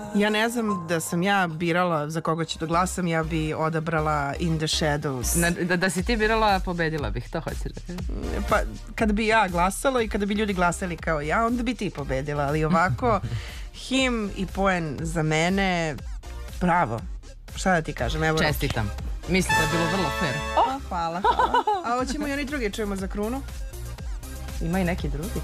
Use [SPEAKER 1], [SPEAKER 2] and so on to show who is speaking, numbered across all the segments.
[SPEAKER 1] Ja ne znam da sam ja birala za koga ću da glasam, ja bi odabrala In the Shadows.
[SPEAKER 2] Da si ti birala, pobedila bih, to hoćeš da kažem.
[SPEAKER 1] Pa kada bi ja glasala i kada bi ljudi glasali kao ja, onda bi ti pobedila, ali ovako him i poen za mene, bravo. Šta da ti kažem? Evo,
[SPEAKER 2] čestitam. Mislim da je bilo vrlo fair.
[SPEAKER 1] Hvala. A hoćemo i oni drugi čujemo za krunu?
[SPEAKER 2] Ima i neki drugi.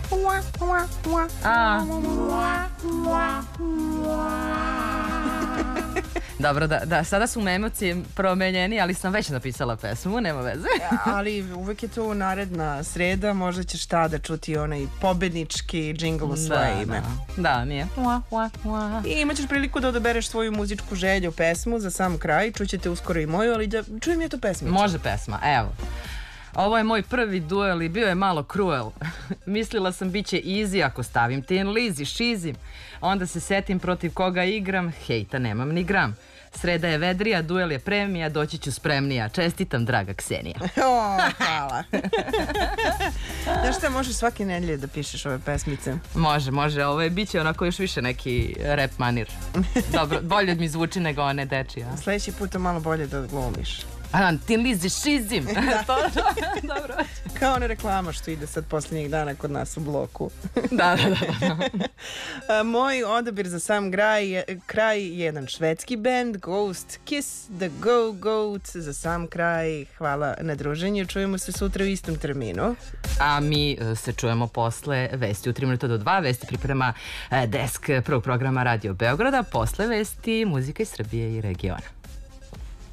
[SPEAKER 2] Dobro, da, sada su emocije promenjeni, ali sam već napisala pesmu, nema veze.
[SPEAKER 1] Ali uvek je to naredna sreda, možda ćeš tada čuti onaj pobednički džingl u svoje ime.
[SPEAKER 2] Da, nije.
[SPEAKER 1] I imat ćeš priliku da odabereš svoju muzičku želju, pesmu za sam kraj, čućete uskoro i moju, ali da čujem je to pesmica.
[SPEAKER 2] Može pesma, evo. Ovo je moj prvi duel i bio je malo cruel. Mislila sam bit će easy ako stavim Tin Lizzy, šizim. Onda se setim protiv koga igram, hejta nemam ni gram. Sreda je vedrija, duel je premija, doći ću spremnija. Čestitam, draga Ksenija.
[SPEAKER 1] Hvala. Znaš šta, možeš svake nedelje da pišeš ove pesmice?
[SPEAKER 2] Može. Ovo je, bit će onako još više neki rap manir. Dobro, bolje mi zvuči nego one dečije.
[SPEAKER 1] Sljedeći puta malo bolje da glumiš.
[SPEAKER 2] Tin Lizzy, šizim. Dobro.
[SPEAKER 1] Kao ona reklama što ide sad posljednjih dana kod nas u bloku.
[SPEAKER 2] Da.
[SPEAKER 1] Moj odabir za sam kraj je jedan švedski band, Ghost Kiss the Go Goat. Za sam kraj, hvala na druženju. Čujemo se sutra u istom terminu.
[SPEAKER 2] A mi se čujemo posle vesti u 3 minuta do 2. Vesti priprema desk prvog programa Radio Beograda. Posle vesti muzika iz Srbije i regiona.